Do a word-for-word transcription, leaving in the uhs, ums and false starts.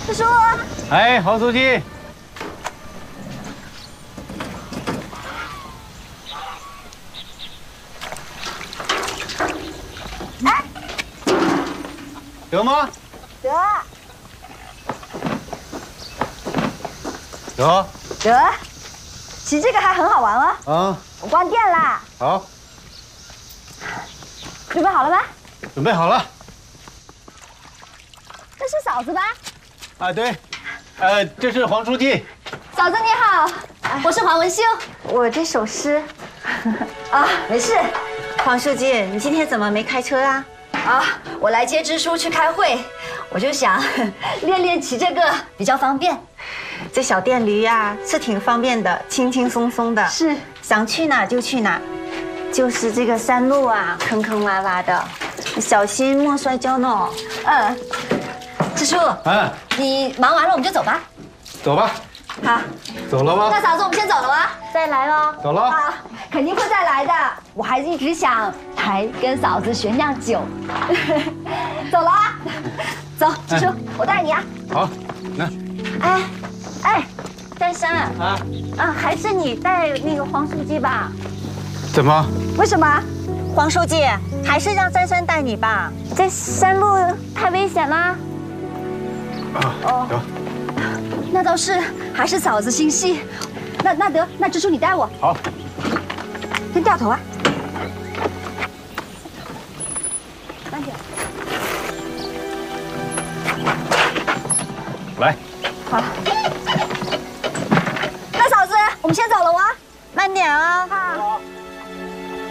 支书。 哎，黄书记。 哎， 得吗？ 得。 得。 得。骑这个还很好玩哦。 啊。 我关店啦。 好。 准备好了吗？ 准备好了。 这是嫂子吧？ 啊，对。呃，这是黄书记。 嫂子你好，我是黄文秀。我这首诗。啊，没事。 黄书记，你今天怎么没开车啊？ 啊，我来接支书去开会，我就想练练骑这个比较方便。 这小电驴呀、啊、是挺方便的，轻轻松松的， 是想去哪就去哪。就是这个山路啊，坑坑洼洼的，小心莫摔跤呢。 嗯，支书， 嗯， 你忙完了我们就走吧。 走吧。 好， 走了吗？ 大嫂子，我们先走了吗？ 再来哦。 走了。 啊，肯定会再来的。我还一直想来跟嫂子学酿酒。走了啊，走，支书，我带你啊。 好，那。 哎，哎，戴珊啊，啊，还是你带那个黄书记吧。 怎么？ 为什么？ 黄书记，还是让珊珊带你吧。这山路太危险啦。 啊，哦，得。 那倒是，还是嫂子心细。那那得，那支书你带我。 好。 先掉头啊。